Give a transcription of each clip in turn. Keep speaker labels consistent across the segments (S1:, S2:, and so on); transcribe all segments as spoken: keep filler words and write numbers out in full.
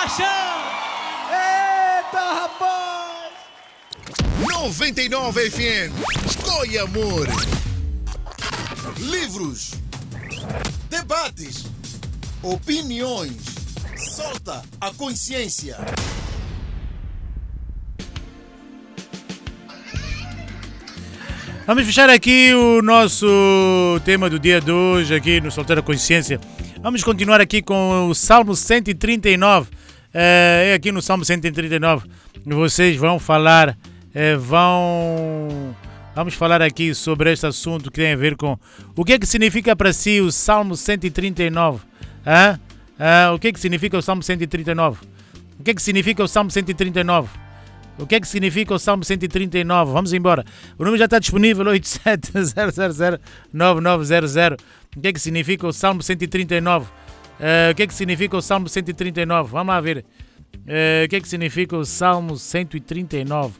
S1: paixão!
S2: Eita, rapaz!
S3: noventa e nove F M. Escolhe amor. Livros. Debates. Opiniões. Solta a consciência.
S4: Vamos fechar aqui o nosso tema do dia de hoje, aqui no Soltar a Consciência. Vamos continuar aqui com o Salmo cento e trinta e nove. É aqui no Salmo cento e trinta e nove. Vocês vão falar, é, vão... Vamos falar aqui sobre este assunto que tem a ver com o que é que significa para si o Salmo cento e trinta e nove. Hã? Hã? O que é que significa o Salmo cento e trinta e nove? O que é que significa o Salmo cento e trinta e nove? O que é que significa o Salmo cento e trinta e nove? Vamos embora. O número já está disponível, oito sete zero zero zero nove nove zero zero. O que é que significa o Salmo cento e trinta e nove? Uh, o que é que significa o Salmo cento e trinta e nove? Vamos lá ver. Uh, o que é que significa o Salmo cento e trinta e nove?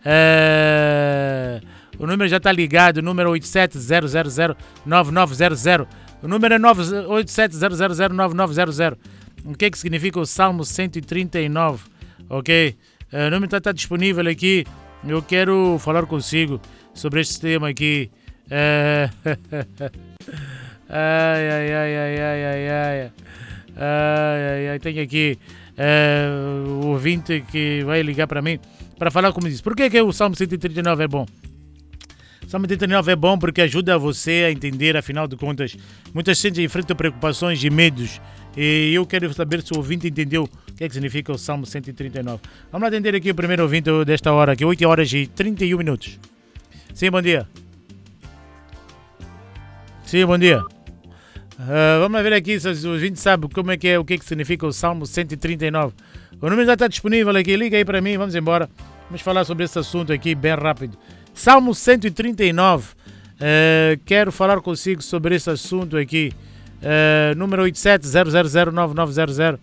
S4: Uh, o número já está ligado, o número oito sete zero zero zero nove nove zero zero. O número é oito sete zero zero zero nove nove zero zero. O que é que significa o Salmo cento e trinta e nove? Ok? O número está, está disponível aqui. Eu quero falar consigo sobre este tema aqui. Uh, ai, ai, ai, ai, ai, ai, ai. Ai, ai, ai. Tenho aqui uh, o ouvinte que vai ligar para mim para falar como diz. Por que, que o Salmo cento e trinta e nove é bom? O Salmo cento e trinta e nove é bom porque ajuda você a entender, afinal de contas, muitas gente enfrentam preocupações e medos. E eu quero saber se o ouvinte entendeu o que é que significa o Salmo cento e trinta e nove. Vamos lá atender aqui o primeiro ouvinte desta hora, que é oito horas e trinta e um minutos. Sim, bom dia. Sim, bom dia. Uh, vamos lá ver aqui se o ouvinte sabe como é que é, o que é que significa o Salmo cento e trinta e nove. O número já está disponível aqui, liga aí para mim, vamos embora. Vamos falar sobre esse assunto aqui bem rápido. Salmo cento e trinta e nove. Uh, quero falar consigo sobre esse assunto aqui. Uh, número oito sete zero zero zero nove nove zero zero.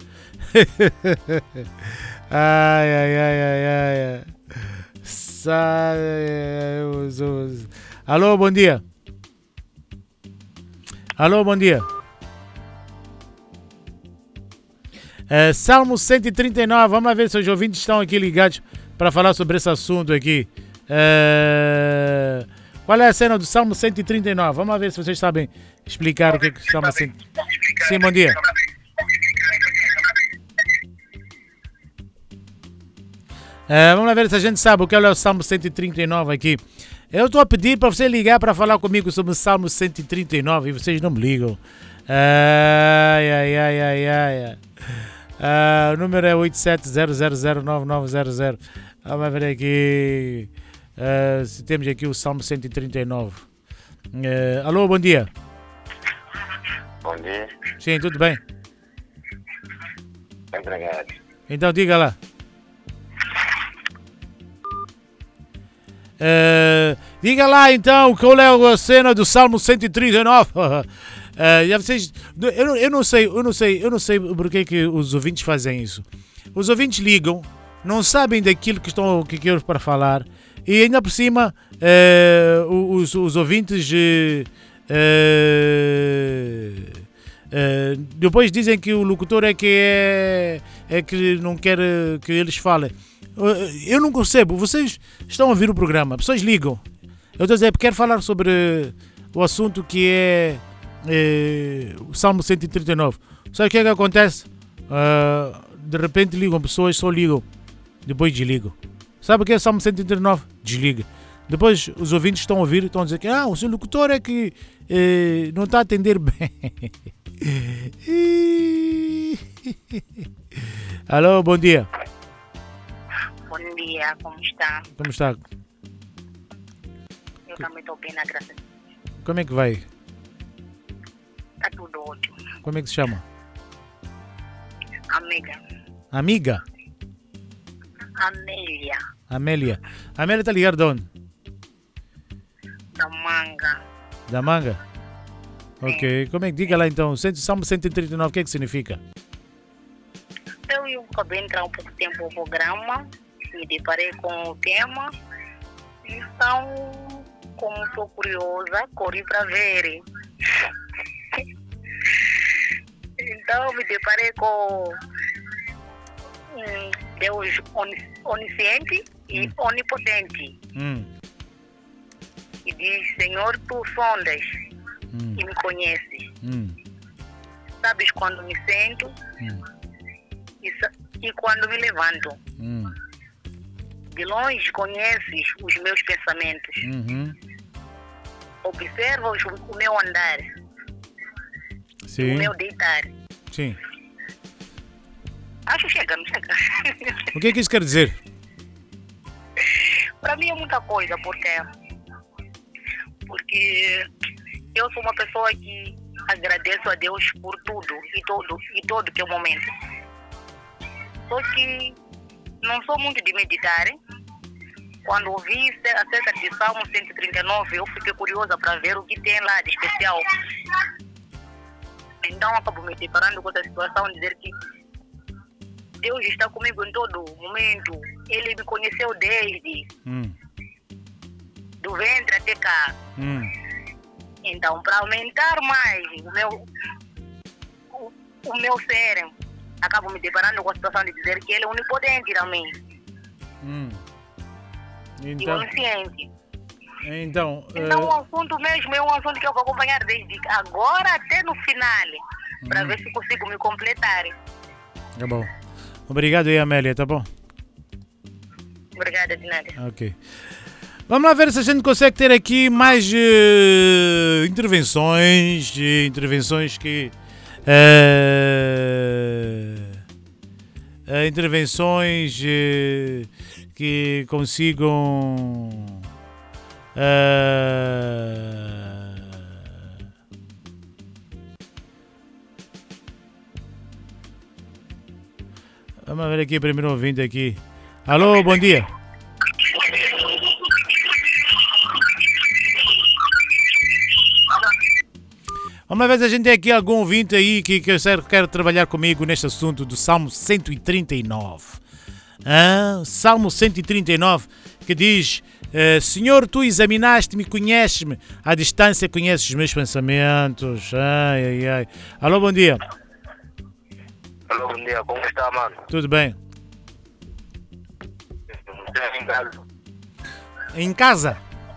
S4: Ai, ai, ai, ai, ai. Sai, os, os. Alô, bom dia. Alô, bom dia. Uh, Salmo cento e trinta e nove. Vamos lá ver se os ouvintes estão aqui ligados para falar sobre esse assunto aqui. Uh, qual é a cena do Salmo cento e trinta e nove? Vamos lá ver se vocês sabem explicar o que é que o Salmo cento e trinta e nove. Sim, bom dia. Uh, vamos lá ver se a gente sabe o que é o Salmo cento e trinta e nove aqui. Eu estou a pedir para você ligar para falar comigo sobre o Salmo cento e trinta e nove e vocês não me ligam. Ai, ai, ai, ai, ai. Uh, o número é oito sete zero zero zero nove nove zero zero. Vamos ver aqui uh, se temos aqui o Salmo cento e trinta e nove. Uh, alô, bom dia.
S5: Bom dia.
S4: Sim, tudo bem?
S5: Obrigado.
S4: Então diga lá. Uh, diga lá então qual é a cena do Salmo cento e trinta e nove. Uh, já vocês, eu, não, eu não sei, eu não sei, eu não sei por que que os ouvintes fazem isso. Os ouvintes ligam, não sabem daquilo que estão que quero para falar e ainda por cima uh, os, os ouvintes uh, uh, uh, depois dizem que o locutor é que é, é que não quer que eles falem. Eu não percebo, vocês estão a ouvir o programa, pessoas ligam. Eu estou a dizer, quero falar sobre o assunto que é, é o Salmo cento e trinta e nove. Sabe o que é que acontece? Uh, de repente ligam, pessoas só ligam, depois desligam. Sabe o que é o Salmo cento e trinta e nove? Desliga. Depois os ouvintes estão a ouvir, estão a dizer que ah, o seu locutor é que é, não está a atender bem. Alô, bom dia.
S6: Bom dia, como está?
S4: Como está?
S6: Eu também estou bem, na graça.
S4: Como é que vai?
S6: Está tudo ótimo.
S4: Como é que se chama?
S6: Amiga.
S4: Amiga?
S6: Amélia.
S4: Amélia. Amélia está ligada de onde?
S6: Da Manga.
S4: Da Manga? Sim. Ok. Como é que diga lá então? Salmo cento e trinta e nove, o que é que significa?
S6: Eu, eu acabei de entrar um pouco tempo no programa, me deparei com o tema, então, como estou curiosa, corri para ver. Então, me deparei com hum, Deus oni- onisciente e
S4: Hum.
S6: onipotente.
S4: Hum.
S6: E diz, Senhor, tu sondas
S4: Hum.
S6: e me conheces.
S4: Hum.
S6: Sabes quando me sento
S4: Hum.
S6: e, sa- e quando me levanto.
S4: Hum.
S6: De longe conheces os meus pensamentos.
S4: Uhum.
S6: Observas o, o meu andar,
S4: Sim.
S6: o meu deitar.
S4: Sim.
S6: Acho que chega, não chega.
S4: O que é que isso quer dizer?
S6: Para mim é muita coisa, porque porque eu sou uma pessoa que agradeço a Deus por tudo e todo e todo que é o momento. Só que não sou muito de meditar. Hein? Quando ouvi acerca de Salmo cento e trinta e nove, eu fiquei curiosa para ver o que tem lá de especial. Então acabo me deparando com essa situação, dizer que Deus está comigo em todo momento. Ele me conheceu desde
S4: Hum.
S6: do ventre até cá.
S4: Hum.
S6: Então, para aumentar mais o meu, o, o meu ser, acabo me deparando com a situação de dizer que ele é onipotente também.
S4: Hum.
S6: E
S4: Então,
S6: onisciente.
S4: então,
S6: Então, o
S4: eh,
S6: assunto mesmo é um assunto que eu vou acompanhar desde agora até no final, para
S4: Hum.
S6: ver se consigo me completar.
S4: tá bom. Obrigado aí, Amélia, tá bom?
S6: Obrigada, de nada.
S4: Ok. Vamos lá ver se a gente consegue ter aqui mais eh, intervenções, eh, intervenções que eh, eh, intervenções eh, que consigam eh, vamos ver aqui, primeiro ouvinte aqui. Alô, bom dia. Vamos ver se a gente tem aqui algum ouvinte aí que quer, quer trabalhar comigo neste assunto do Salmo cento e trinta e nove. Ah, Salmo cento e trinta e nove que diz: eh, Senhor, tu examinaste-me, conheces-me, à distância conheces os meus pensamentos. Ai, ai, ai. Alô, bom dia.
S5: Alô, bom dia, como está, mano?
S4: Tudo bem?
S5: Está em casa?
S4: Em casa?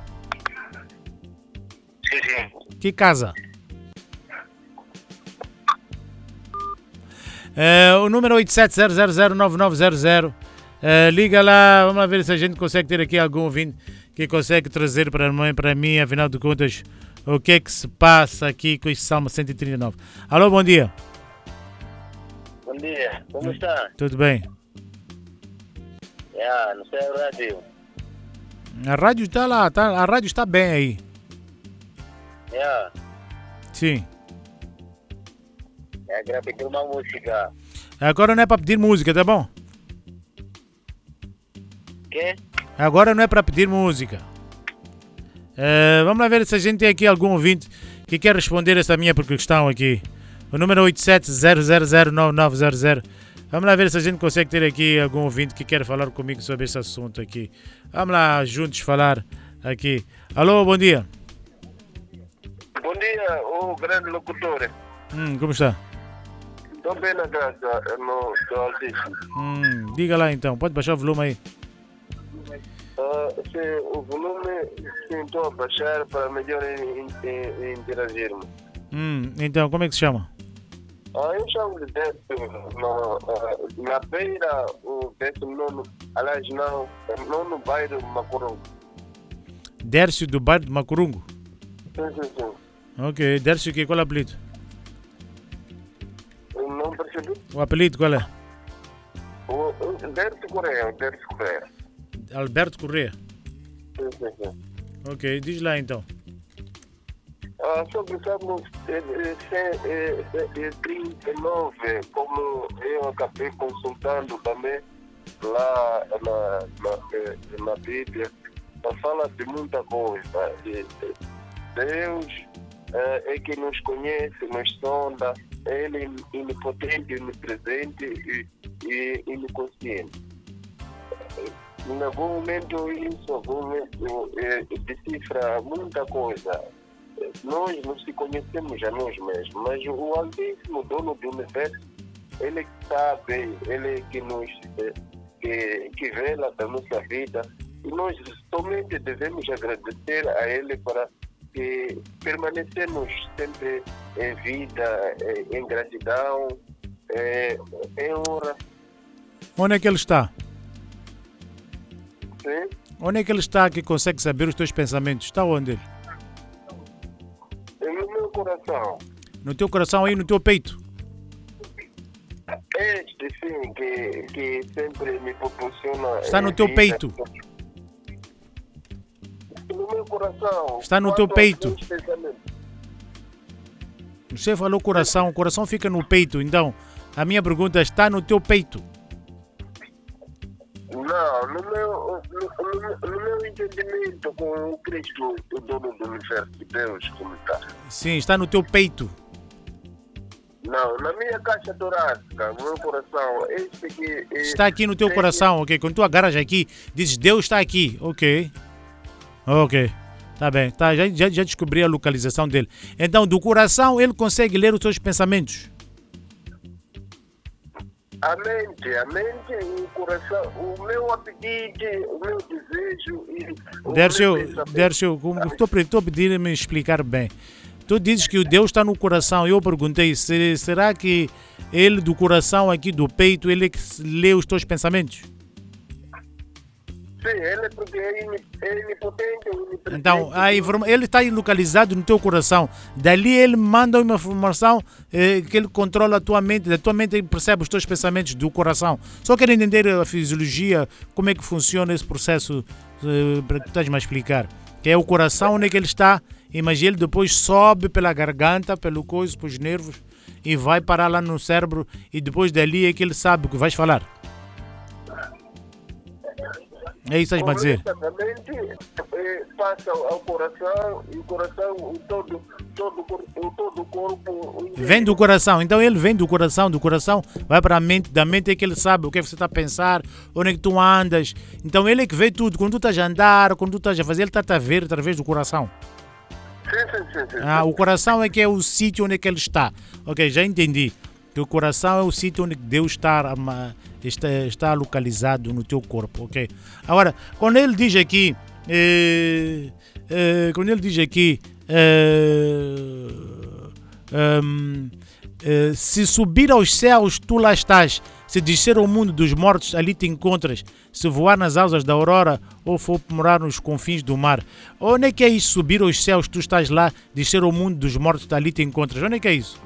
S5: Sim, sim.
S4: Que casa? Eh, o número oito sete zero zero zero nove nove zero zero. Eh, liga lá, vamos lá ver se a gente consegue ter aqui algum ouvinte que consegue trazer para mim, para mim, afinal de contas, o que é que se passa aqui com este Salmo cento e trinta e nove. Alô, bom dia.
S5: Bom dia, como está?
S4: Tudo bem?
S5: Yeah, não sei a rádio.
S4: A rádio está lá, tá, a rádio está bem aí.
S5: Yeah,
S4: Sim.
S5: é para pedir uma música.
S4: Agora não é para pedir música, tá bom?
S5: Quê?
S4: Agora não é para pedir música. Eh, vamos lá ver se a gente tem aqui algum ouvinte que quer responder essa minha questão aqui. O número é oito sete zero zero zero nove nove zero zero. Vamos lá ver se a gente consegue ter aqui algum ouvinte que quer falar comigo sobre esse assunto aqui. Vamos lá juntos falar aqui. Alô, bom dia.
S5: Bom dia, o grande locutor.
S4: Hum, como está?
S5: Estou bem na graça, no do Altíssimo.
S4: Hum, diga lá então, pode baixar o volume aí.
S5: Ah, se o volume tentou baixar para melhor in- in- in- interagirmos.
S4: Hum, então, como é que se chama?
S5: Ah, eu chamo de décimo no, ah, na beira, o décimo nono, aliás, não, nono bairro Macurungu.
S4: Dércio do bairro de Macurungu.
S5: Sim, sim, sim.
S4: Ok, Dércio, que, qual é o apelido?
S5: Eu não percebi.
S4: O apelido qual é?
S5: O, o Dércio Correia, o Dércio Correia.
S4: Alberto Corrêa.
S5: Sim, sim, sim.
S4: Ok, diz lá então.
S5: Ah, sobre o Salmo trinta e nove, como eu acabei consultando também lá na, na, eh, na Bíblia, fala de muita coisa. De- de- Deus eh, é que nos conhece, nos sonda, Ele é onipotente, onipresente e, e onisciente. Em algum momento isso, em algum momento eh, decifra muita coisa. Nós não se conhecemos a nós mesmos, mas o Altíssimo, dono do universo, Ele que sabe, Ele que nos eh, que, que vela da nossa vida. E nós somente devemos agradecer a Ele para que permanecemos sempre em vida, em gratidão, em honra.
S4: Onde é que Ele está?
S5: Sim?
S4: Onde é que Ele está que consegue saber os teus pensamentos? Está onde Ele?
S5: No meu coração.
S4: No teu coração aí, no teu peito?
S5: Este sim, que, que sempre me proporciona...
S4: Está no teu
S5: vida.
S4: peito?
S5: No meu coração.
S4: Está no teu
S5: Quanto aos
S4: peito?
S5: meus pensamentos.
S4: Você falou coração, o coração fica no peito. Então, a minha pergunta está no teu peito?
S5: Não, no meu, no, no, no meu entendimento com o Cristo, o dono do universo de Deus, como está.
S4: Sim, está no teu peito.
S5: Não, na minha caixa torácica, no meu coração, este que... eh,
S4: Está aqui no teu
S5: tem-
S4: coração, ok? Quando tu agarras aqui, dizes Deus está aqui, ok? Ok, tá bem, tá, já, já, já descobri a localização dele. Então, do coração, ele consegue ler os teus pensamentos.
S5: A mente, a mente, o coração, o meu apetite, o meu desejo e o
S4: Dércio,
S5: meu pensamento.
S4: Dércio, como estou a pedir me explicar bem. Tu dizes que o Deus está no coração. Eu perguntei, se- será que ele do coração aqui do peito, ele é que lê os teus pensamentos?
S5: Sim, ele é porque é ini- é onipotente, onipresente.
S4: Então, a informa- ele está aí localizado no teu coração. Dali ele manda uma informação eh, que ele controla a tua mente. Da tua mente ele percebe os teus pensamentos do coração. Só quero entender a fisiologia, como é que funciona esse processo, eh, para que tu estás-me a explicar. Que é o coração onde é que ele está, mas ele depois sobe pela garganta, pelo coiso, pelos nervos e vai parar lá no cérebro e depois dali é que ele sabe o que vais falar. É isso que estás-me a dizer.
S5: Corretamente, eh, passa ao coração e o coração, o todo, todo, o cor- o todo o corpo. o
S4: Vem do coração, então ele vem do coração, do coração vai para a mente, da mente é que ele sabe o que é que você está a pensar, onde é que tu andas. Então ele é que vê tudo, quando tu estás a andar, quando tu estás a fazer, ele está a ver através do coração.
S5: Sim, sim, sim, sim.
S4: Ah, o coração é que é o sítio onde é que ele está. Ok, já entendi. Que o coração é o sítio onde Deus está, arma- está, está localizado no teu corpo, ok? Agora, quando ele diz aqui, eh, eh, quando ele diz aqui, eh, ehm, eh, se subir aos céus, tu lá estás. Se descer ao mundo dos mortos, ali te encontras. Se voar nas asas da aurora ou for morar nos confins do mar. Onde é que é isso? Subir aos céus, tu estás lá. Descer ao mundo dos mortos, ali te encontras. Onde é que é isso?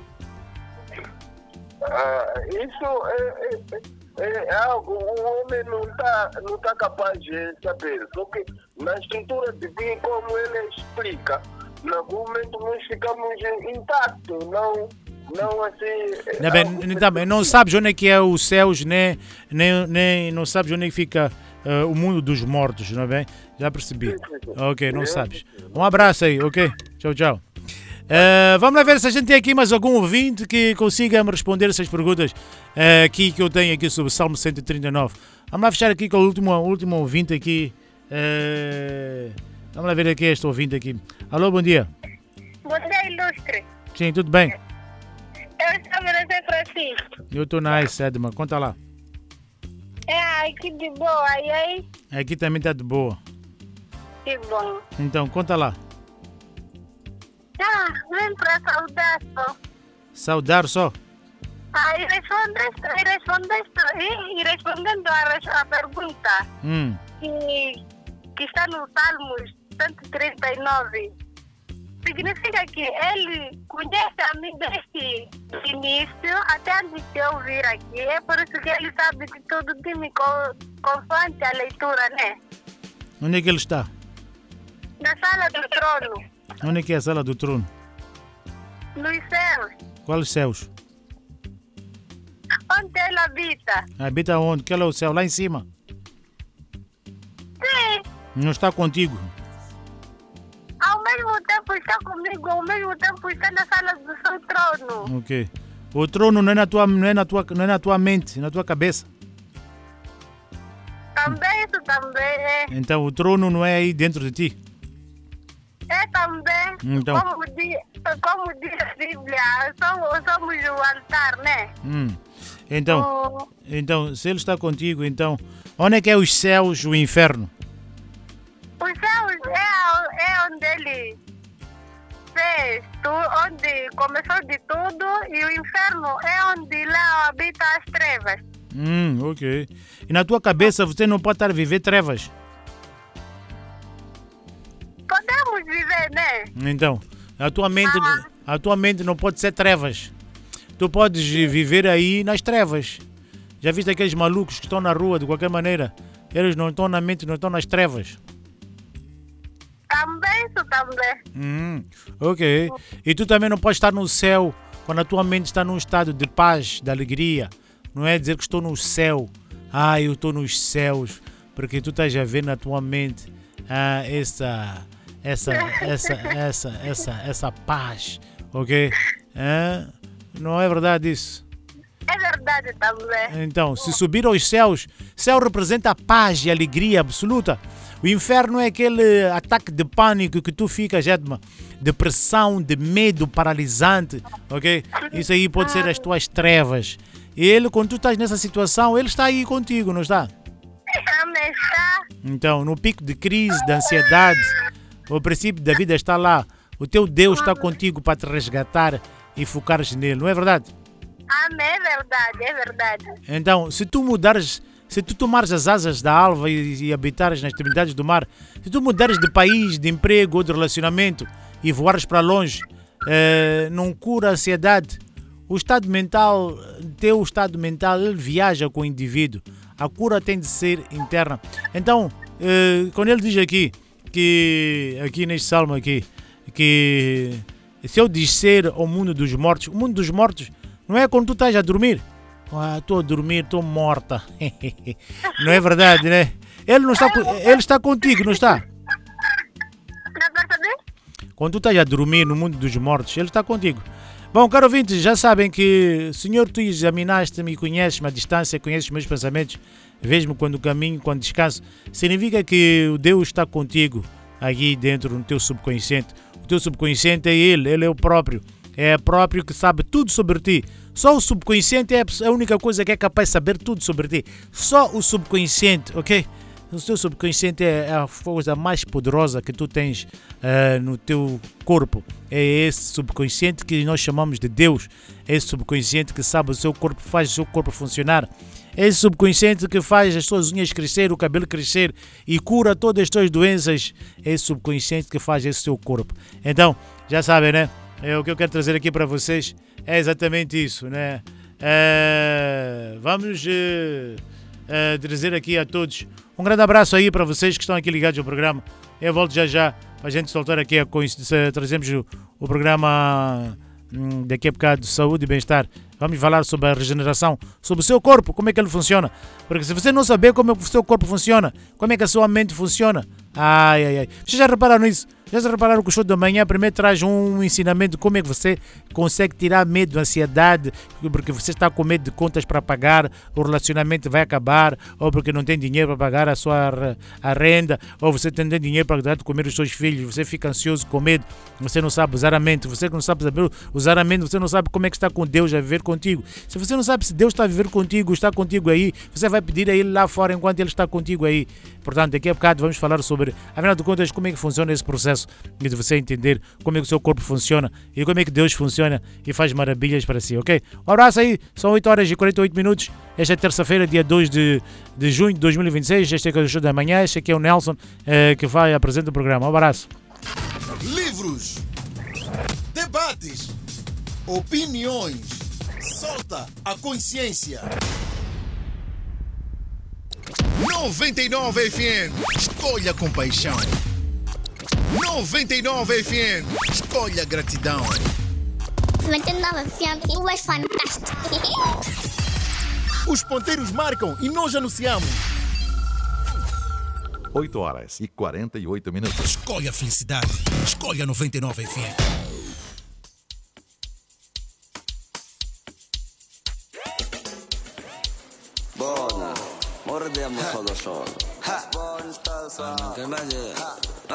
S5: Ah, isso é, é, é algo o homem não está não tá capaz de saber. Só que na estrutura divina, como ele explica, em algum momento nós ficamos intactos, não, não assim.
S4: Não, bem,
S5: algo
S4: então, bem, não sabes onde é que é os céus, nem, nem, nem não sabes onde é que fica eh, o mundo dos mortos, não é bem? Já percebi.
S5: Sim, sim, sim.
S4: Ok, não
S5: Eu-
S4: sabes. Um abraço aí, ok? Tchau, tchau. Eh, vamos lá ver se a gente tem aqui mais algum ouvinte que consiga me responder essas perguntas eh, aqui que eu tenho aqui sobre o Salmo cento e trinta e nove. Vamos lá fechar aqui com o último, o último ouvinte aqui. Eh, vamos lá ver aqui este ouvinte aqui. Alô, bom dia.
S6: Bom dia, ilustre.
S4: Sim, tudo bem?
S6: Eu chamo José Francisco.
S4: Eu estou nice, Edma. Conta lá.
S6: É, aqui de boa, e aí?
S4: Aqui também está de boa.
S6: Que bom.
S4: Então, conta lá.
S6: Ah, vem para saudar só.
S4: Saudar só.
S6: Ah, e respondeste, e respondeste, e, e respondendo a, res- a pergunta
S4: Hum.
S6: que, que está no Salmos cento e trinta e nove, significa que ele conhece a mim desde o início até antes de eu vir aqui. É por isso que ele sabe de tudo de mim, co- consoante a leitura, né?
S4: Onde é que ele está?
S6: Na sala do trono,
S4: Onde é que é a sala do trono?
S6: nos céus,
S4: Quais céus?
S6: onde ele habita.
S4: Habita onde? Que é o céu? Lá em cima.
S6: Sim,
S4: Não está contigo.
S6: ao mesmo tempo está comigo, ao mesmo tempo está na sala do seu trono.
S4: Ok. O trono não é na tua, não é na tua, não é na tua mente, é na tua cabeça.
S6: Também isso também é.
S4: Então o trono não é aí dentro de ti.
S6: É também,
S4: Então.
S6: como, diz, como diz a Bíblia, somos, somos o altar, né?
S4: Hum. Então,
S6: Oh,
S4: então, se ele está contigo, então, onde é que é os céus, o inferno?
S6: os céus é, é onde ele fez, tu, onde começou de tudo, e o inferno é onde lá habita as trevas.
S4: Hum, ok. E na tua cabeça você não pode estar a viver trevas?
S6: Podemos viver, né?
S4: Então, a tua mente, a tua mente não pode ser trevas. Tu podes viver aí nas trevas. Já viste aqueles malucos que estão na rua de qualquer maneira? Eles não estão na mente, não estão nas trevas.
S6: Também, isso também.
S4: Hum, ok. E tu também não podes estar no céu quando a tua mente está num estado de paz, de alegria. Não é dizer que estou no céu. Ah, eu estou nos céus. Porque tu estás a ver na tua mente ah, essa, essa, essa, essa, essa, essa paz. Ok? Ah, não é verdade isso?
S6: É verdade também.
S4: Então, se subir aos céus, céu representa a paz e alegria absoluta. O inferno é aquele ataque de pânico que tu ficas, Edma, depressão, de medo paralisante, ok? Isso aí pode ser as tuas trevas. E ele, quando tu estás nessa situação, ele está aí contigo, não está?
S6: Também está.
S4: Então, no pico de crise, de ansiedade, o princípio da vida está lá. O teu Deus está contigo para te resgatar e focares nele, não é verdade?
S6: Amém, é verdade, é verdade.
S4: Então, se tu mudares, se tu tomares as asas da alva e, e habitares nas extremidades do mar, se tu mudares de país, de emprego ou de relacionamento e voares para longe, eh, não cura a ansiedade. O estado mental, teu estado mental, ele viaja com o indivíduo. A cura tem de ser interna. Então, eh, quando ele diz aqui, que aqui neste salmo aqui, que se eu descer ao mundo dos mortos, o mundo dos mortos não é quando tu estás a dormir. Ah, estou a dormir, estou morta. Não é verdade, né? Ele não está, ele está contigo, não está?
S6: Não percebi?
S4: Quando tu estás a dormir no mundo dos mortos, ele está contigo. Bom, caro ouvintes, já sabem que, Senhor, tu examinaste-me e conheces-me à distância, conheces meus pensamentos, vês-me quando caminho, quando descanso. Significa que o Deus está contigo aqui dentro no teu subconsciente. O teu subconsciente é Ele, Ele é o próprio. É o próprio que sabe tudo sobre ti. Só o subconsciente é a única coisa que é capaz de saber tudo sobre ti. Só o subconsciente, ok? O teu subconsciente é a coisa mais poderosa que tu tens uh, no teu corpo. É esse subconsciente que nós chamamos de Deus. É esse subconsciente que sabe o seu corpo, faz o seu corpo funcionar. É esse subconsciente que faz as tuas unhas crescer, o cabelo crescer e cura todas as tuas doenças. É esse subconsciente que faz esse seu corpo. Então, já sabem, né? É, o que eu quero trazer aqui para vocês é exatamente isso, né? É, vamos é, é, trazer aqui a todos um grande abraço aí para vocês que estão aqui ligados ao programa. Eu volto já já para a gente soltar aqui a coincidência. Trazemos o, o programa hum, daqui a bocado de saúde e bem-estar. Vamos falar sobre a regeneração, sobre o seu corpo, como é que ele funciona. Porque se você não saber como é que o seu corpo funciona, como é que a sua mente funciona, ai, ai, ai. Vocês já repararam nisso? Já se repararam que o show da manhã primeiro traz um ensinamento de como é que você consegue tirar medo, ansiedade, porque você está com medo de contas para pagar, o relacionamento vai acabar, ou porque não tem dinheiro para pagar a sua a renda, ou você não tem dinheiro para dar de comer os seus filhos, você fica ansioso com medo, você não sabe usar a mente, você não sabe usar a mente, você não sabe como é que está com Deus a viver contigo. Se você não sabe se Deus está a viver contigo, está contigo aí, você vai pedir a Ele lá fora enquanto Ele está contigo aí. Portanto, daqui a bocado vamos falar sobre, afinal de contas, como é que funciona esse processo e de você entender como é que o seu corpo funciona e como é que Deus funciona e faz maravilhas para si, ok? Um abraço aí, são oito horas e quarenta e oito minutos, esta é terça-feira, dia dois de, de junho de dois mil e vinte e seis, este é o show da manhã, este aqui é o Nelson eh, que vai apresentar o programa. Um abraço.
S3: Livros, debates, opiniões, solta a consciência. noventa e nove F M, escolha compaixão. noventa e nove F M, escolha gratidão.
S1: noventa e nove F M, tu és fantástico.
S3: Os ponteiros marcam e nós anunciamos.
S7: oito horas e quarenta e oito minutos.
S3: Escolha a felicidade, escolha noventa e nove F M.
S8: Bona, mordiamo solo solo. Ha, buon sta sa. Che